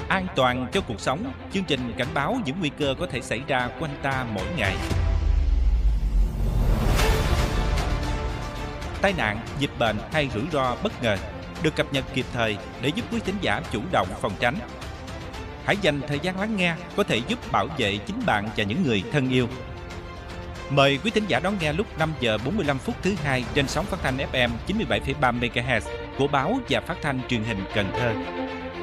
An toàn cho cuộc sống, chương trình cảnh báo những nguy cơ có thể xảy ra quanh ta mỗi ngày. Tai nạn, dịch bệnh hay rủi ro bất ngờ được cập nhật kịp thời để giúp quý thính giả chủ động phòng tránh. Hãy dành thời gian lắng nghe có thể giúp bảo vệ chính bạn và những người thân yêu. Mời quý thính giả đón nghe lúc 5 giờ 45 phút thứ hai trên sóng phát thanh FM 97,3 MHz của báo và phát thanh truyền hình Cần Thơ.